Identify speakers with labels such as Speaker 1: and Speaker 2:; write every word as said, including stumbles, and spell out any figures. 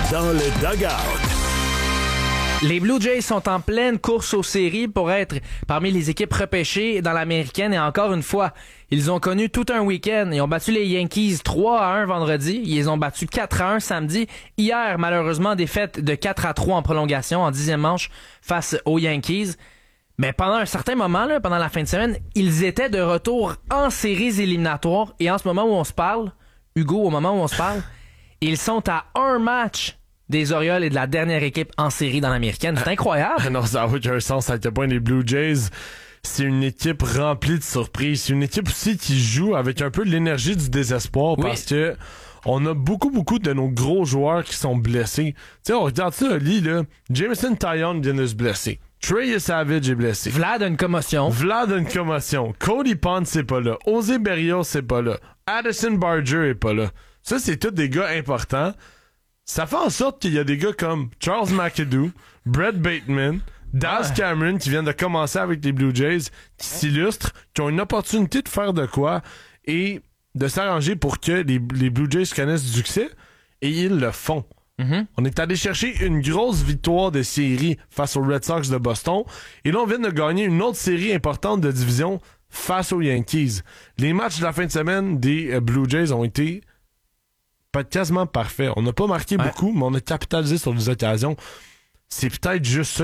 Speaker 1: Dans le dugout.
Speaker 2: Les Blue Jays sont en pleine course aux séries pour être parmi les équipes repêchées dans l'américaine et encore une fois, ils ont connu tout un week-end. Ils ont battu les Yankees trois à un vendredi. Ils les ont battus quatre à un samedi. Hier, malheureusement, défaite de quatre à trois en prolongation en dixième manche face aux Yankees. Mais pendant un certain moment, là, pendant la fin de semaine, ils étaient de retour en séries éliminatoires. Et en ce moment où on se parle, Hugo, au moment où on se parle, ils sont à un match des Orioles et de la dernière équipe en série dans l'américaine. C'est incroyable.
Speaker 3: Non, ça n'a aucun sens à quel point les Blue Jays, c'est une équipe remplie de surprises. C'est une équipe aussi qui joue avec un peu l'énergie du désespoir
Speaker 2: Oui.
Speaker 3: parce que on a beaucoup, beaucoup de nos gros joueurs qui sont blessés. Tu sais, on regarde ça, Lee, là. Jameson Taillon vient de se blesser. Trey Savage est blessé.
Speaker 2: Vlad a une commotion.
Speaker 3: Vlad a une commotion. Cody Pond, c'est pas là. José Berrios, c'est pas là. Addison Barger est pas là. Ça, c'est tous des gars importants. Ça fait en sorte qu'il y a des gars comme Charles McAdoo, Brett Bateman, Daz
Speaker 2: Ouais.
Speaker 3: Cameron qui viennent de commencer avec les Blue Jays, qui s'illustrent, qui ont une opportunité de faire de quoi et de s'arranger pour que les, les Blue Jays connaissent du succès, et ils le font.
Speaker 2: Mm-hmm.
Speaker 3: On est allé chercher une grosse victoire de série face aux Red Sox de Boston, et là on vient de gagner une autre série importante de division face aux Yankees. Les matchs de la fin de semaine des euh, Blue Jays ont été pas quasiment parfait. On n'a pas marqué
Speaker 2: ouais.
Speaker 3: beaucoup, mais on a capitalisé sur les occasions. C'est peut-être juste ça